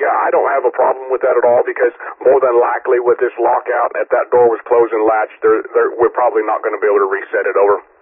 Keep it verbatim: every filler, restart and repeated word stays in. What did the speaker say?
Yeah, I don't have a problem with that at all because more than likely with this lockout, if that door was closed and latched, there, there, we're probably not going to be able to reset it over.